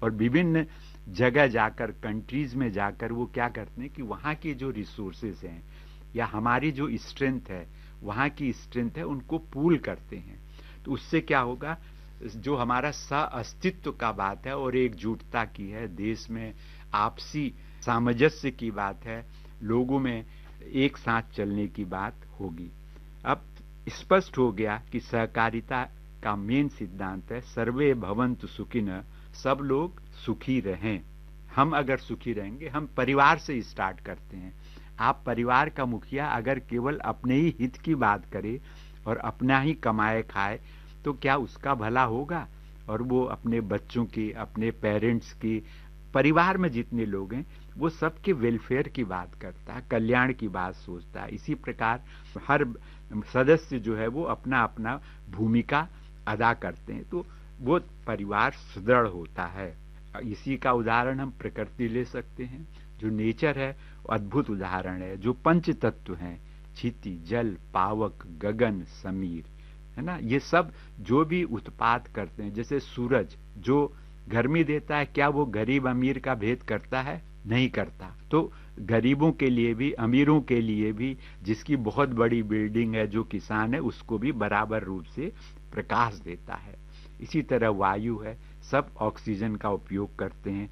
और विभिन्न जगह जाकर, कंट्रीज में जाकर वो क्या करते हैं कि वहाँ के जो रिसोर्सेज हैं या हमारी जो स्ट्रेंथ है, वहाँ की स्ट्रेंथ है, उनको पूल करते हैं। तो उससे क्या होगा, जो हमारा सह-अस्तित्व का बात है और एकजुटता की है, देश में आपसी सामंजस्य की बात है, लोगों में एक साथ चलने की बात होगी। अब स्पष्ट हो गया कि सहकारिता का मेन सिद्धांत है सर्वे भवन्तु सुखिनः, सब लोग सुखी रहें। हम अगर सुखी रहेंगे, हम परिवार से स्टार्ट करते हैं। आप परिवार का मुखिया अगर केवल अपने ही हित की बात करे और अपना ही कमाए खाए तो क्या उसका भला होगा? और वो अपने बच्चों की, अपने पेरेंट्स की, परिवार में जितने लोग हैं वो सबके वेलफेयर की बात करता है, कल्याण की बात सोचता है। इसी प्रकार हर सदस्य जो है वो अपना अपना भूमिका अदा करते हैं, तो वो परिवार सुदृढ़ होता है। इसी का उदाहरण हम प्रकृति ले सकते हैं। जो नेचर है अद्भुत उदाहरण है। जो पंच तत्व हैं, क्षिति, जल, पावक, गगन, समीर, है ना, ये सब जो भी उत्पाद करते हैं, जैसे सूरज जो गर्मी देता है, क्या वो गरीब अमीर का भेद करता है? नहीं करता। तो गरीबों के लिए भी, अमीरों के लिए भी, जिसकी बहुत बड़ी बिल्डिंग है, जो किसान है, उसको भी बराबर रूप से प्रकाश देता है। इसी तरह वायु है, सब ऑक्सीजन का उपयोग करते हैं,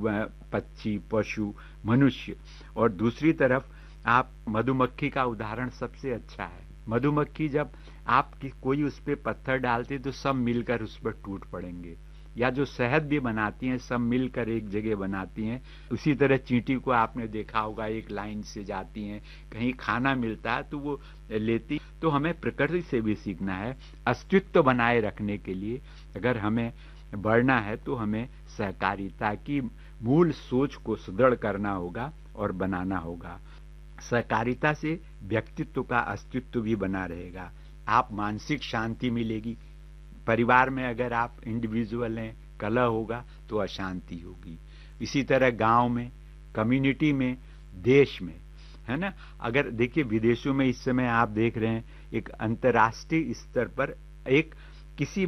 पक्षी, पशु, मनुष्य। और दूसरी तरफ आप मधुमक्खी का उदाहरण सबसे अच्छा है। मधुमक्खी जब आप कोई उस पर पत्थर डालते तो सब मिलकर उस पर टूट पड़ेंगे। या जो शहद भी बनाती हैं, सब मिलकर एक जगह बनाती हैं। उसी तरह चींटी को आपने देखा होगा, एक लाइन से जाती हैं, कहीं खाना मिलता है तो वो लेती। तो हमें प्रकृति से भी सीखना है। अस्तित्व बनाए रखने के लिए अगर हमें बढ़ना है तो हमें सहकारिता की मूल सोच को सुदृढ़ करना होगा और बनाना होगा। सहकारिता से व्यक्तित्व का अस्तित्व भी बना रहेगा। आप मानसिक शांति मिलेगी। परिवार में अगर आप इंडिविजुअल हैं, कलह होगा तो अशांति होगी। इसी तरह गांव में, कम्युनिटी में, देश में, है ना। अगर देखिए विदेशों में इस समय आप देख रहे हैं एक अंतर्राष्ट्रीय स्तर पर एक किसी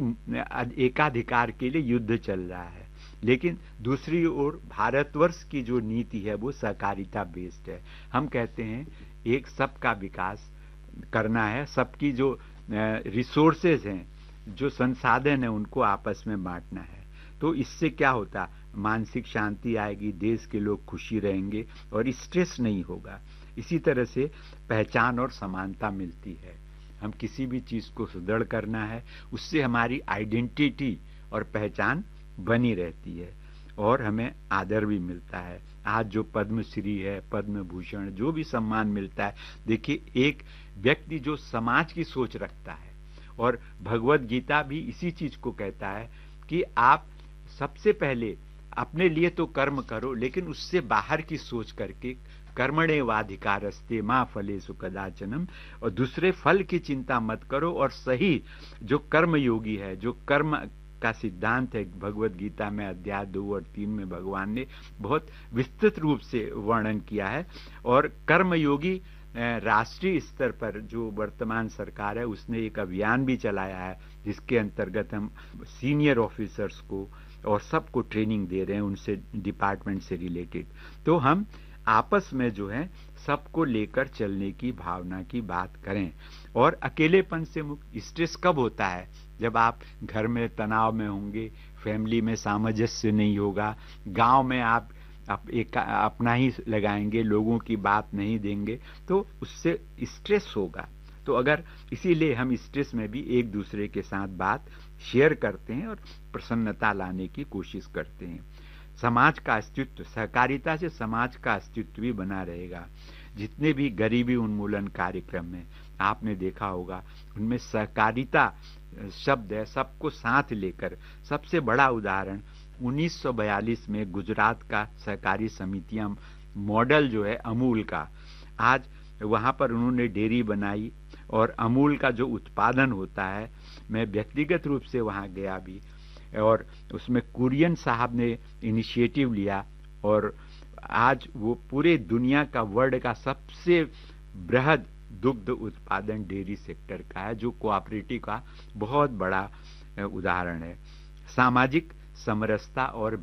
एकाधिकार के लिए युद्ध चल रहा है, लेकिन दूसरी ओर भारतवर्ष की जो नीति है वो सहकारिता बेस्ड है। हम कहते हैं एक सबका विकास करना है, सबकी जो रिसोर्सेज हैं, जो संसाधन है, उनको आपस में बांटना है। तो इससे क्या होता, मानसिक शांति आएगी, देश के लोग खुशी रहेंगे और स्ट्रेस नहीं होगा। इसी तरह से पहचान और समानता मिलती है। हम किसी भी चीज को सुदृढ़ करना है, उससे हमारी आइडेंटिटी और पहचान बनी रहती है और हमें आदर भी मिलता है। आज जो पद्मश्री है, पद्म भूषण, जो भी सम्मान मिलता है, देखिए एक व्यक्ति जो समाज की सोच रखता है। और भगवत गीता भी इसी चीज को कहता है कि आप सबसे पहले अपने लिए तो कर्म करो, लेकिन उससे बाहर की सोच करके कर्मण्येवाधिकारस्ते मा फलेषु कदाचनम, और दूसरे फल की चिंता मत करो। और सही जो कर्म योगी है, जो कर्म का सिद्धांत है, भगवत गीता में अध्याय 2 और 3 में भगवान ने बहुत विस्तृत रूप से वर्णन किया है। और कर्मयोगी राष्ट्रीय स्तर पर जो वर्तमान सरकार है उसने एक अभियान भी चलाया है, जिसके अंतर्गत हम सीनियर ऑफिसर्स को और सबको ट्रेनिंग दे रहे हैं, उनसे डिपार्टमेंट से रिलेटेड। तो हम आपस में जो है सबको लेकर चलने की भावना की बात करें। और अकेलेपन से मुक्त। स्ट्रेस कब होता है? जब आप घर में तनाव में होंगे, फैमिली में सामंजस्य नहीं होगा, गांव में आप अपना ही लगाएंगे, लोगों की बात नहीं देंगे, तो उससे स्ट्रेस होगा। तो अगर इसीलिए हम स्ट्रेस में भी एक दूसरे के साथ बात शेयर करते हैं और प्रसन्नता लाने की कोशिश करते हैं। समाज का अस्तित्व, सहकारिता से समाज का अस्तित्व भी बना रहेगा। जितने भी गरीबी उन्मूलन कार्यक्रम है आपने देखा होगा, उनमें सहकारिता शब्द है, सबको साथ लेकर। सबसे बड़ा उदाहरण 1942 में गुजरात का सहकारी समितियां मॉडल जो है अमूल का, आज वहां पर उन्होंने डेयरी बनाई और अमूल का जो उत्पादन होता है, मैं व्यक्तिगत रूप से वहां गया भी, और उसमें कुरियन साहब ने इनिशिएटिव लिया और आज वो पूरे दुनिया का, वर्ल्ड का सबसे बृहद दुग्ध उत्पादन डेयरी सेक्टर का है, जो कोऑपरेटिव का बहुत बड़ा उदाहरण है। सामाजिक समरसता और